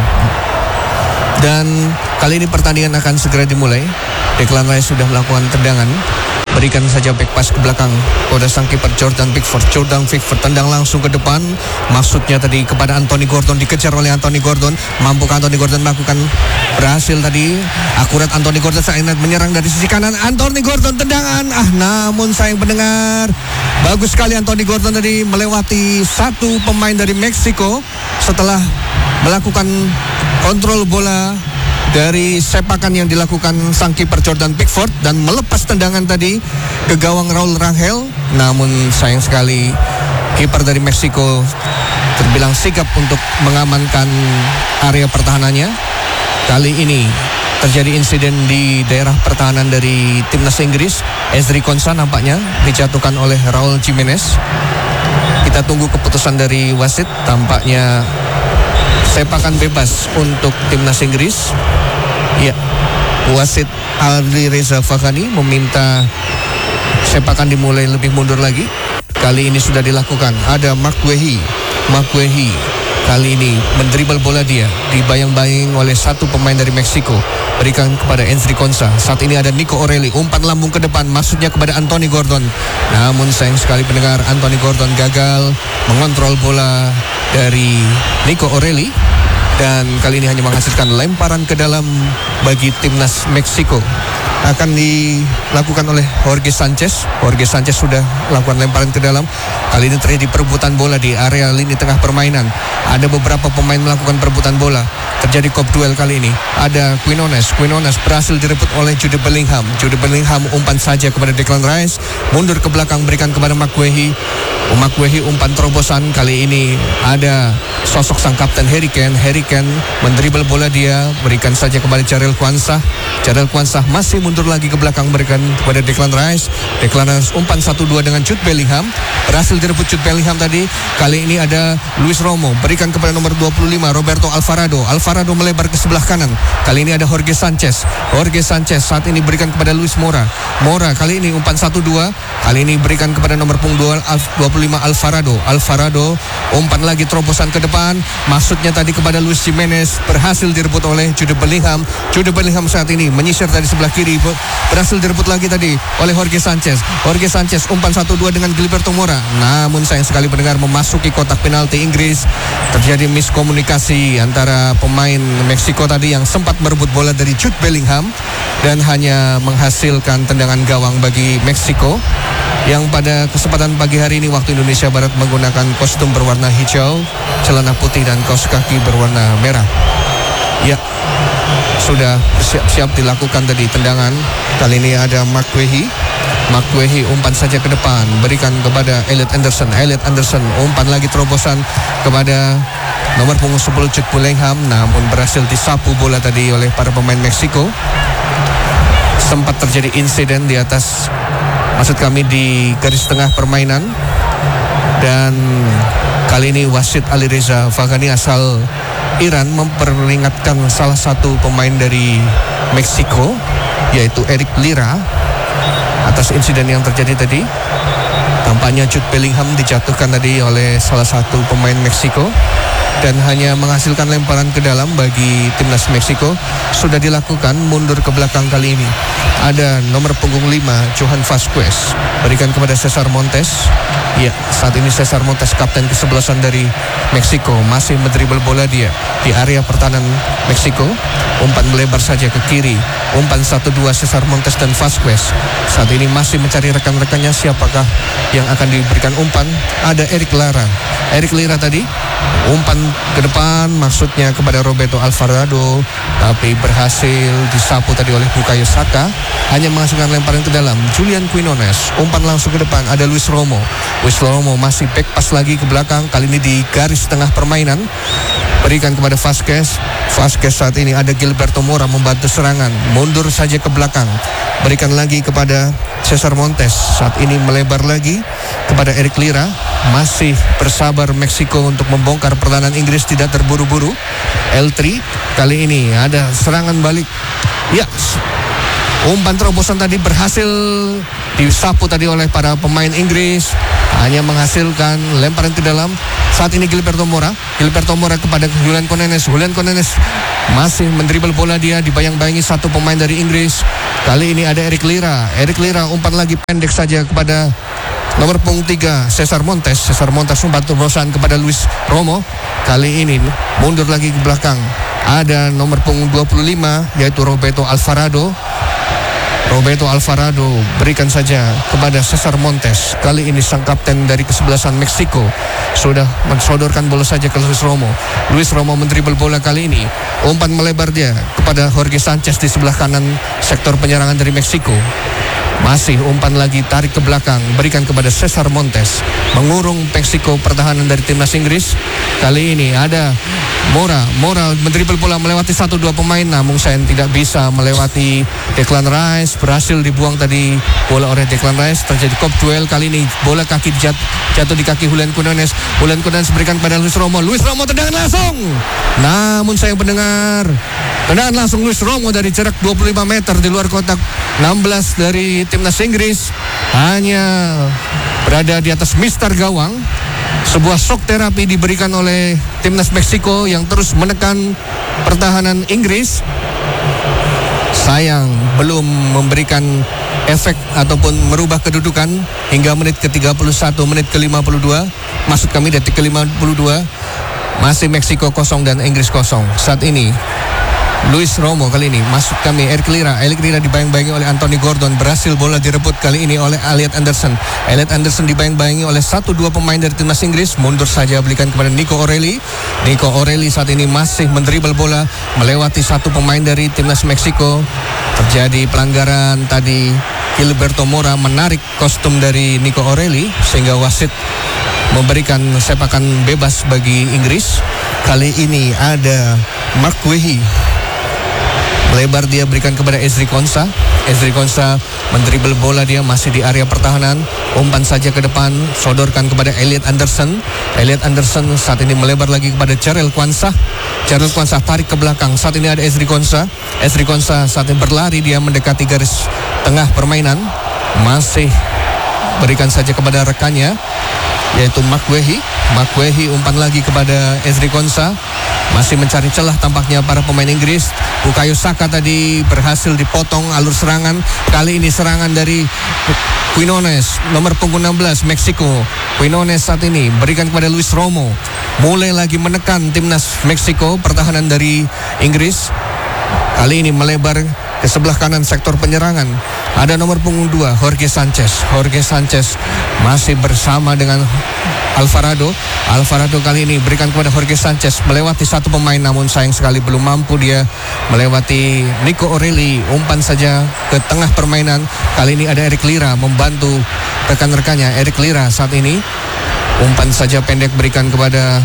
Dan kali ini pertandingan akan segera dimulai. Declan Rice sudah melakukan tendangan. Berikan saja back pass ke belakang kepada sang kiper Jordan Pickford. Jordan Pickford tendang langsung ke depan. Maksudnya tadi kepada Anthony Gordon, dikejar oleh Anthony Gordon. Mampukah Anthony Gordon melakukan berhasil tadi? Akurat Anthony Gordon saat menyerang dari sisi kanan. Anthony Gordon tendangan. Ah, namun sayang pendengar. Bagus sekali Anthony Gordon tadi melewati satu pemain dari Meksiko setelah melakukan kontrol bola dari sepakan yang dilakukan sang kiper Jordan Pickford dan melepas tendangan tadi ke gawang Raul Rangel. Namun sayang sekali kiper dari Meksiko terbilang sigap untuk mengamankan area pertahanannya. Kali ini terjadi insiden di daerah pertahanan dari timnas Inggris. Ezri Konsa nampaknya dijatuhkan oleh Raul Jimenez. Kita tunggu keputusan dari wasit. Tampaknya sepakan bebas untuk timnas Inggris. Ya, wasit Ali Reza Faghani meminta sepakan dimulai lebih mundur lagi. Kali ini sudah dilakukan. Ada Mark Guehi. Mark Guehi kali ini mendribble bola dia, dibayang-bayang oleh satu pemain dari Meksiko. Berikan kepada Ezri Konsa. Saat ini ada Nico O'Reilly, umpan lambung ke depan, maksudnya kepada Anthony Gordon. Namun sayang sekali pendengar, Anthony Gordon gagal mengontrol bola dari Nico O'Reilly. Dan kali ini hanya menghasilkan lemparan ke dalam bagi timnas Meksiko. Akan dilakukan oleh Jorge Sanchez. Jorge Sanchez sudah lakukan lemparan ke dalam. Kali ini terjadi perebutan bola di area lini tengah permainan. Ada beberapa pemain melakukan perebutan bola. Terjadi kop duel kali ini. Ada Quinones. Quinones berhasil direbut oleh Jude Bellingham. Jude Bellingham umpan saja kepada Declan Rice. Mundur ke belakang berikan kepada Mark Guehi. Mark Guehi umpan terobosan. Kali ini ada sosok sang kapten Harry Kane. Harry Kane mendribble bola dia. Berikan saja kepada Jarell Quansah. Jarell Quansah masih mundur lagi ke belakang berikan kepada Declan Rice. Declan Rice umpan satu dua dengan Jude Bellingham. Berhasil direbut Jude Bellingham tadi. Kali ini ada Luis Romo. Berikan kepada nomor dua puluh lima Roberto Alvarado. Alvarado melebar ke sebelah kanan. Kali ini ada Jorge Sanchez. Jorge Sanchez saat ini berikan kepada Luis Mora. Mora kali ini umpan satu dua. Kali ini berikan kepada nomor punggung dua puluh lima Alvarado. Alvarado umpan lagi terobosan ke depan. Maksudnya tadi kepada Luis Jimenez. Berhasil direbut oleh Jude Bellingham. Jude Bellingham saat ini menyisir dari sebelah kiri. Berhasil direbut lagi tadi oleh Jorge Sanchez. Jorge Sanchez umpan satu dua dengan Gilberto Mora. Namun sayang sekali pendengar, memasuki kotak penalti Inggris. Terjadi miskomunikasi antara pemain Meksiko tadi yang sempat merebut bola dari Jude Bellingham dan hanya menghasilkan tendangan gawang bagi Meksiko yang pada kesempatan pagi hari ini waktu Indonesia Barat menggunakan kostum berwarna hijau, celana putih dan kaos kaki berwarna merah. Ya, sudah siap-siap dilakukan tadi tendangan. Kali ini ada Mark Guehi. Mark Guehi umpan saja ke depan, berikan kepada Elliot Anderson. Elliot Anderson umpan lagi terobosan kepada nomor punggung sepuluh Jude Bellingham, namun berhasil disapu bola tadi oleh para pemain Meksiko. Sempat terjadi insiden di atas, maksud kami di garis tengah permainan. Dan kali ini wasit Ali Reza Faghani asal Iran memperingatkan salah satu pemain dari Meksiko, yaitu Eric Lira, atas insiden yang terjadi tadi. Tampaknya Jude Bellingham dijatuhkan tadi oleh salah satu pemain Meksiko dan hanya menghasilkan lemparan ke dalam bagi timnas Meksiko. Sudah dilakukan mundur ke belakang kali ini. Ada nomor punggung lima Johan Vasquez, berikan kepada Cesar Montes. Ya, saat ini Cesar Montes kapten kesebelasan dari Meksiko masih mendribble bola dia di area pertahanan Meksiko. Umpan melebar saja ke kiri. Umpan satu dua Cesar Montes dan Vasquez. Saat ini masih mencari rekan-rekannya, siapakah yang akan diberikan umpan. Ada Eric Lara. Eric Lara tadi umpan ke depan, maksudnya kepada Roberto Alvarado, tapi berhasil disapu tadi oleh Bukayo Saka, hanya menghasilkan lemparan ke dalam. Julian Quinones umpan langsung ke depan, ada Luis Romo. Luis Romo masih back pass lagi ke belakang, kali ini di garis tengah permainan, berikan kepada Vasquez. Vasquez saat ini ada Gilberto Mora membantu serangan, mundur saja ke belakang, berikan lagi kepada Cesar Montes. Saat ini melebar lagi kepada Eric Lira. Masih bersabar Meksiko untuk membongkar pertahanan Inggris, tidak terburu-buru. L tiga kali ini ada serangan balik. Ya, umpan terobosan tadi berhasil disapu tadi oleh para pemain Inggris, hanya menghasilkan lemparan ke dalam. Saat ini Gilberto Mora, Gilberto Mora kepada Julian Quinones. Julian Quinones masih mendribel bola, dia dibayang-bayangi satu pemain dari Inggris. Kali ini ada Eric Lira. Eric Lira umpan lagi pendek saja kepada nomor punggung tiga Cesar Montes. Cesar Montes umpan terobosan kepada Luis Romo. Kali ini mundur lagi ke belakang. Ada nomor punggung dua puluh lima yaitu Roberto Alvarado. Roberto Alvarado berikan saja kepada Cesar Montes. Kali ini sang kapten dari kesebelasan Meksiko sudah mensodorkan bola saja ke Luis Romo. Luis Romo mendribel bola kali ini. Umpan melebar dia kepada Jorge Sanchez di sebelah kanan sektor penyerangan dari Meksiko. Masih umpan lagi, tarik ke belakang, berikan kepada Cesar Montes, mengurung Meksiko pertahanan dari timnas Inggris. Kali ini ada Mora. Mora mendribel bola melewati satu dua pemain, namun sayang tidak bisa melewati Declan Rice. Berhasil dibuang tadi bola oleh Declan Rice. Terjadi kop duel kali ini, bola kaki jat, jatuh di kaki Julian Quinones. Julian Quinones berikan pada Luis Romo. Luis Romo tendangan langsung, namun sayang pendengar, tendangan langsung Luis Romo dari jarak dua puluh lima meter di luar kotak enam belas dari timnas Inggris, hanya berada di atas mistar gawang. Sebuah shock terapi diberikan oleh timnas Meksiko yang terus menekan pertahanan Inggris. Sayang belum memberikan efek ataupun merubah kedudukan hingga menit ke tiga puluh satu, menit ke lima puluh dua, maksud kami detik ke lima puluh dua. Masih Meksiko kosong dan Inggris kosong. Saat ini Luis Romo kali ini, maksud kami Eric Lira. Eric Lira dibayang-bayangi oleh Anthony Gordon. Berhasil bola direbut kali ini oleh Elliot Anderson. Elliot Anderson dibayang-bayangi oleh satu dua pemain dari timnas Inggris. Mundur saja, berikan kepada Nico O'Reilly. Nico O'Reilly saat ini masih mendribel bola melewati satu pemain dari timnas Meksiko. Terjadi pelanggaran tadi. Gilberto Mora menarik kostum dari Nico O'Reilly sehingga wasit memberikan sepakan bebas bagi Inggris. Kali ini ada Mark Wehi. Lebar dia berikan kepada Ezri Konsa. Ezri Konsa mendribel bola, dia masih di area pertahanan. Umpan saja ke depan, sodorkan kepada Elliot Anderson. Elliot Anderson saat ini melebar lagi kepada Jarrell Quansah. Jarrell Quansah tarik ke belakang. Saat ini ada Ezri Konsa. Ezri Konsa saat ini berlari, dia mendekati garis tengah permainan. Masih berikan saja kepada rekannya yaitu Mark Wehi. Mark Wehi umpan lagi kepada Ezri Konsa. Masih mencari celah tampaknya para pemain Inggris. Bukayo Saka tadi berhasil dipotong alur serangan. Kali ini serangan dari Quinones, nomor punggung enam belas Meksiko. Quinones saat ini berikan kepada Luis Romo. Mulai lagi menekan timnas Meksiko pertahanan dari Inggris. Kali ini melebar ke sebelah kanan sektor penyerangan. Ada nomor punggung dua Jorge Sanchez. Jorge Sanchez masih bersama dengan Alvarado. Alvarado kali ini berikan kepada Jorge Sanchez, melewati satu pemain namun sayang sekali belum mampu dia melewati Nico O'Reilly. Umpan saja ke tengah permainan. Kali ini ada Eric Lira membantu rekan-rekannya. Eric Lira saat ini umpan saja pendek berikan kepada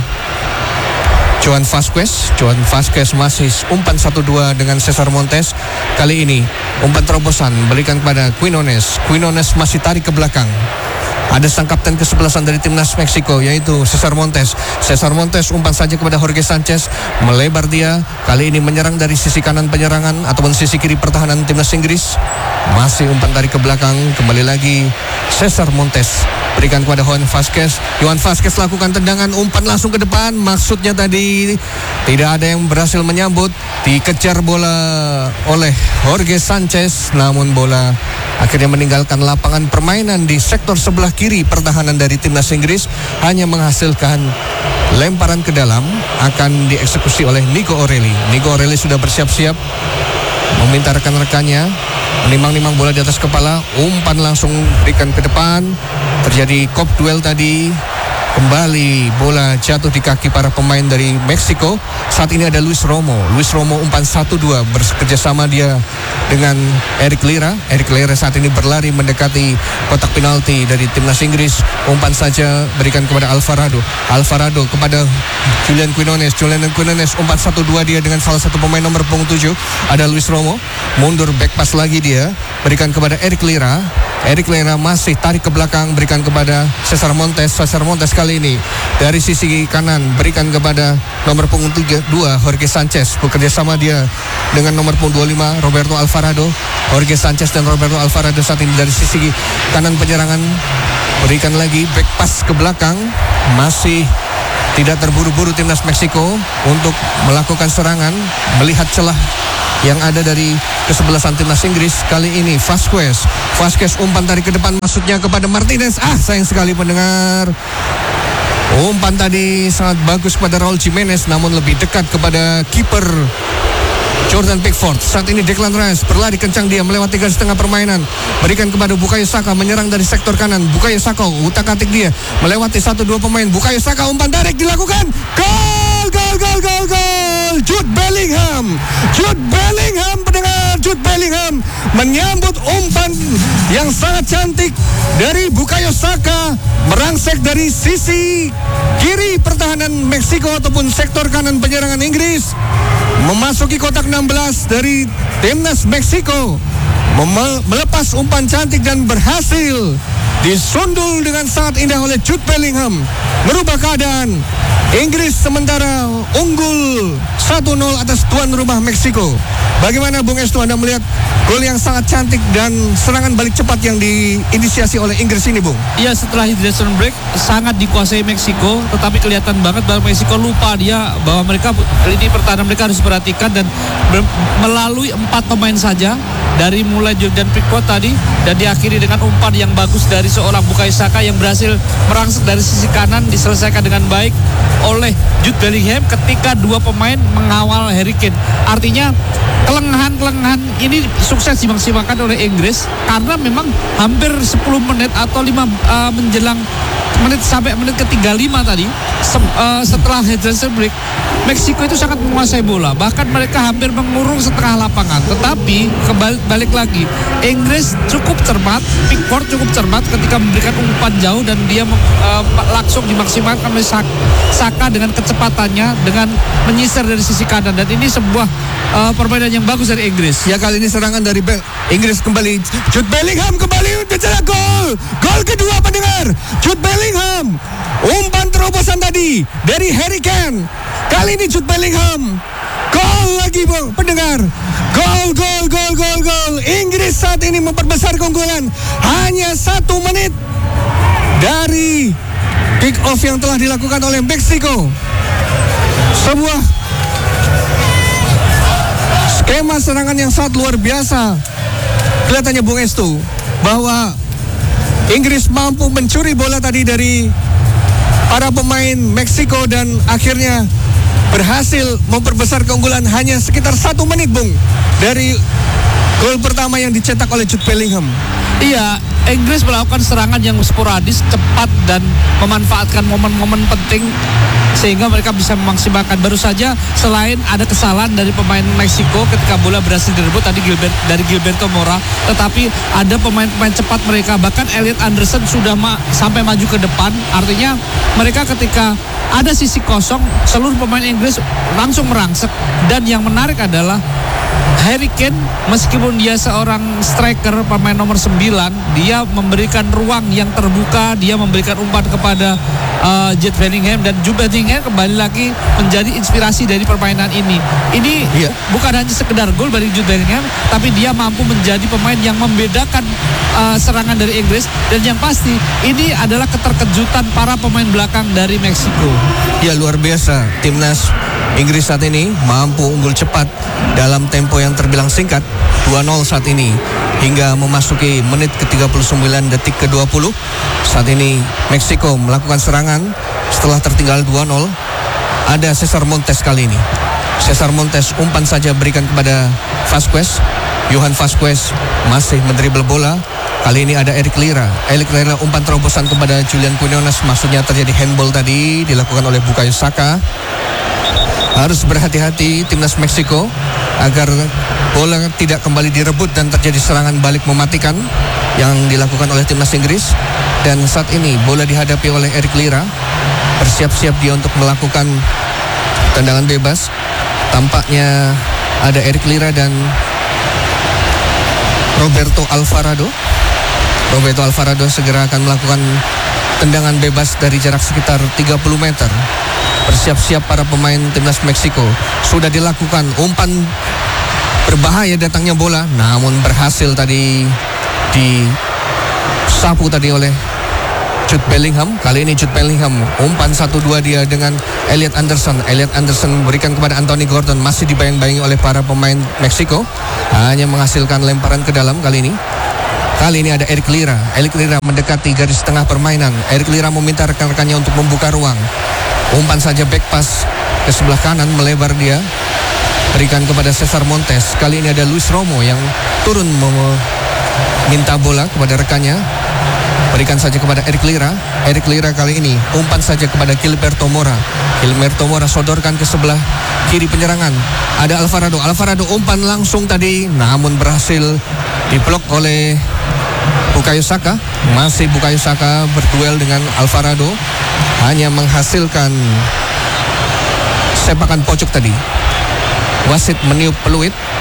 Joan Vasquez. Joan Vasquez masih umpan satu dua dengan Cesar Montes. Kali ini umpan terobosan berikan kepada Quinones. Quinones masih tarik ke belakang. Ada sang kapten kesebelasan dari timnas Meksiko yaitu Cesar Montes. Cesar Montes umpan saja kepada Jorge Sanchez, melebar dia. Kali ini menyerang dari sisi kanan penyerangan ataupun sisi kiri pertahanan timnas Inggris. Masih umpan tarik ke belakang, kembali lagi Cesar Montes berikan kepada Joan Vasquez. Joan Vasquez lakukan tendangan, umpan langsung ke depan. Maksudnya tadi tidak ada yang berhasil menyambut. Dikejar bola oleh Jorge Sanchez, namun bola akhirnya meninggalkan lapangan permainan di sektor sebelah kiri pertahanan dari timnas Inggris, hanya menghasilkan lemparan ke dalam, akan dieksekusi oleh Nico O'Reilly. Nico O'Reilly sudah bersiap-siap meminta rekan-rekannya Menimang-nimang bola di atas kepala, umpan langsung berikan ke depan. Terjadi kop duel tadi. Kembali bola jatuh di kaki para pemain dari Meksiko. Saat ini ada Luis Romo. Luis Romo umpan satu dua bekerjasama dia dengan Eric Lira. Eric Lira saat ini berlari mendekati kotak penalti dari timnas Inggris. Umpan saja berikan kepada Alvarado. Alvarado kepada Julian Quinones. Julian Quinones umpan satu dua dia dengan salah satu pemain nomor punggung tujuh. Ada Luis Romo. Mundur back pass lagi dia. Berikan kepada Eric Lira. Eric Lira masih tarik ke belakang, berikan kepada Cesar Montes. Cesar Montes kali ini dari sisi kanan berikan kepada nomor punggung dua Jorge Sanchez. Bekerja sama dia dengan nomor punggung dua puluh lima Roberto Alvarado. Jorge Sanchez dan Roberto Alvarado saat ini dari sisi kanan penyerangan. Berikan lagi back pass ke belakang. Masih tidak terburu-buru timnas Meksiko untuk melakukan serangan, melihat celah yang ada dari kesebelasan timnas Inggris. Kali ini Vasquez Vasquez umpan tarik ke depan, maksudnya kepada Martinez. Ah, sayang sekali pendengar. Umpan tadi sangat bagus kepada Raul Jimenez, namun lebih dekat kepada kiper Jordan Pickford. Saat ini Declan Rice berlari kencang, dia melewati garis tengah permainan. Berikan kepada Bukayo Saka, menyerang dari sektor kanan. Bukayo Saka utak-atik dia melewati satu dua pemain. Bukayo Saka umpan tarik dilakukan. Gol, gol, gol, gol, gol. Jude Bellingham. Jude Bellingham pendengar, Jude Bellingham menyambut umpan yang sangat cantik dari Bukayo Saka, merangsek dari sisi kiri pertahanan Meksiko ataupun sektor kanan penyerangan Inggris, memasuki kotak enam belas dari timnas Meksiko, Mem- melepas umpan cantik dan berhasil disundul dengan sangat indah oleh Jude Bellingham, merubah keadaan. Inggris sementara unggul satu nol atas tuan rumah Meksiko. Bagaimana Bung Estu, Anda melihat gol yang sangat cantik dan serangan balik cepat yang diinisiasi oleh Inggris ini, Bung? Iya, setelah hydration break sangat dikuasai Meksiko, tetapi kelihatan banget bahwa Meksiko lupa dia bahwa mereka ini pertahanan mereka harus diperhatikan, dan ber, melalui empat pemain saja dari mulai Jordan Pickford tadi dan diakhiri dengan umpan yang bagus dari seorang Bukayo Saka yang berhasil merangsek dari sisi kanan, diselesaikan dengan baik oleh Jude Bellingham ketika dua pemain mengawal Harry Kane. Artinya kelengahan-kelengahan ini sukses dimaksimalkan oleh Inggris karena memang hampir sepuluh menit atau lima uh, menjelang menit sampai menit ke tiga puluh lima tadi se- uh, setelah hydration break, Meksiko itu sangat menguasai bola, bahkan mereka hampir mengurung setengah lapangan. Tetapi kebalik balik lagi, Inggris cukup cermat, Pickford cukup cermat ketika memberikan umpan jauh dan dia uh, langsung dimaksimalkan oleh Saka dengan kecepatannya, dengan menyisir dari sisi kanan, dan ini sebuah uh, permainan yang bagus dari Inggris. Ya, kali ini serangan dari Be- Inggris kembali. Jude Bellingham kembali mencetak gol. Gol kedua pendengar. Jude Bellingham. Umpan terobosan tadi dari Harry Kane. Kali ini Jude Bellingham. Gol lagi, Bung, pendengar. Gol, gol, gol, gol, gol. Inggris saat ini memperbesar keunggulan. Hanya satu menit dari kick off yang telah dilakukan oleh Meksiko. Sebuah skema serangan yang sangat luar biasa. Kelihatannya Bung Estu bahwa Inggris mampu mencuri bola tadi dari para pemain Meksiko dan akhirnya berhasil memperbesar keunggulan hanya sekitar satu menit, Bung, dari gol pertama yang dicetak oleh Jude Bellingham. Iya, Inggris melakukan serangan yang sporadis, cepat, dan memanfaatkan momen-momen penting sehingga mereka bisa memaksimalkan. Baru saja selain ada kesalahan dari pemain Meksiko ketika bola berhasil direbut tadi Gilbert, dari Gilberto Mora, tetapi ada pemain-pemain cepat mereka, bahkan Elliot Anderson sudah ma- sampai maju ke depan. Artinya mereka ketika ada sisi kosong, seluruh pemain Inggris langsung merangsek. Dan yang menarik adalah Harry Kane, meskipun dia seorang striker, pemain nomor sembilan, dia memberikan ruang yang terbuka, dia memberikan umpan kepada uh, Jude Bellingham, dan Jude Bellingham kembali lagi menjadi inspirasi dari permainan ini. Ini yeah. bukan hanya sekedar gol dari Jude Bellingham, tapi dia mampu menjadi pemain yang membedakan uh, serangan dari Inggris, dan yang pasti ini adalah keterkejutan para pemain belakang dari Meksiko. Ya, luar biasa. Timnas Inggris saat ini mampu unggul cepat dalam tempo yang terbilang singkat, dua nol saat ini, hingga memasuki menit ke tiga puluh sembilan detik ke dua puluh. Saat ini Meksiko melakukan serangan setelah tertinggal dua nol. Ada Cesar Montes kali ini. Cesar Montes umpan saja berikan kepada Vasquez. Johan Vasquez masih mendribble bola. Kali ini ada Eric Lira. Eric Lira umpan terobosan kepada Julian Quinones. Maksudnya terjadi handball tadi dilakukan oleh Bukayo Saka. Harus berhati-hati timnas Meksiko agar bola tidak kembali direbut dan terjadi serangan balik mematikan yang dilakukan oleh timnas Inggris. Dan saat ini bola dihadapi oleh Eric Lira. Bersiap-siap dia untuk melakukan tendangan bebas. Tampaknya ada Eric Lira dan Roberto Alvarado. Roberto Alvarado segera akan melakukan tendangan bebas dari jarak sekitar tiga puluh meter. Bersiap-siap para pemain timnas Meksiko. Sudah dilakukan umpan berbahaya datangnya bola, namun berhasil tadi disapu tadi oleh Jude Bellingham. Kali ini Jude Bellingham umpan satu dua dia dengan Elliot Anderson. Elliot Anderson memberikan kepada Anthony Gordon. Masih dibayang-bayangi oleh para pemain Meksiko. Hanya menghasilkan lemparan ke dalam kali ini. Kali ini ada Eric Lira. Eric Lira mendekati garis tengah permainan. Eric Lira meminta rekan-rekannya untuk membuka ruang. Umpan saja back pass ke sebelah kanan, melebar dia. Berikan kepada Cesar Montes. Kali ini ada Luis Romo yang turun meminta bola kepada rekannya. Berikan saja kepada Eric Lira. Eric Lira kali ini umpan saja kepada Gilberto Mora. Gilberto Mora sodorkan ke sebelah kiri penyerangan. Ada Alvarado. Alvarado umpan langsung tadi, namun berhasil diblok oleh Bukayo Saka. Masih Bukayo Saka berduel dengan Alvarado. Hanya menghasilkan sepakan pojok tadi. Wasit meniup peluit.